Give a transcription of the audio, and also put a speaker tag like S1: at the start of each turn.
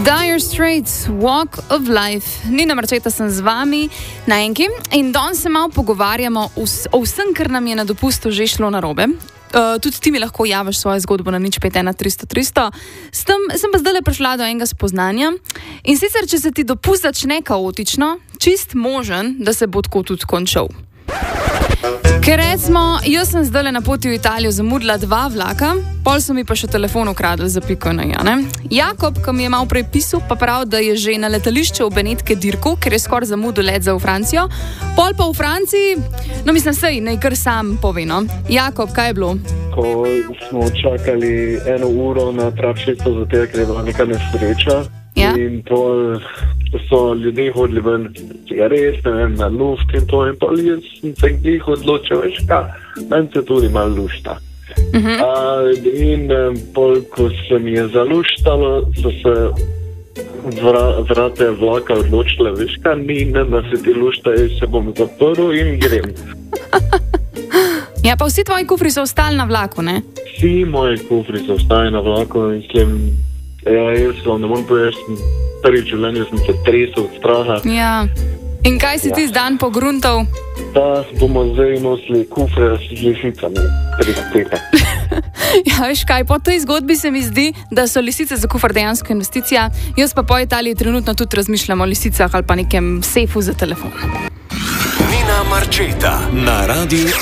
S1: Dire Straits, Walk of Life. Nina Marčeta sem z vami na Enki in danes se malo pogovarjamo o vsem, kar nam je na dopustu že šlo narobe. Tudi ti mi lahko javiš svojo zgodbo na 051 300 300. Sem pa zdaj prišla do enega spoznanja. In sicer, če se ti dopust začne kaotično, čist možen, da se bo tako tudi končal. Ker recimo, jaz sem zdaj na poti v Italijo zamudila 2 vlaka, pol so mi pa še telefon ukradli za piko na ja, ne? Jakob, ki mi je malo prej pisal, pa pravi, da je že na letališču v Benetke dirku, ker je skoraj zamudil let za v Francijo. Pol pa v Franciji, no mislim, sej, naj kar sam pove, no. Jakob, kaj je bilo?
S2: Ko smo čakali 1 uro na trafišču, zato ker je bila neka nesreča.
S1: Ja.
S2: In pol so ljudje hodili ven cigaret, ne vem, na luft in to. In pol jaz sem se glih odločil, veš kaj, meni se tudi malo lušta. In pol, ko se mi je zaluštalo, so se vrate vlaka odločile, veš kaj, da se ti lušta, jaz se bom zaprl in grem.
S1: Ja, pa vsi tvoji kufri so ostali na vlaku, ne?
S2: Vsi moji kufri so ostali na vlaku in mislim, jaz vam ne morem povedati, prvič v življenju sem se tresel od straha.
S1: Ja. In kaj si ti zdan pogruntal?
S2: Da bomo zdaj nosili kufre z lisicami, pristete.
S1: Ja, veš kaj, po tej zgodbi se mi zdi, da so lisice za kufr dejansko investicija. Jaz pa po Italiji trenutno tudi razmišljam o lisicah ali pa nekem sefu za telefon.
S3: Nina Marčeta na radiju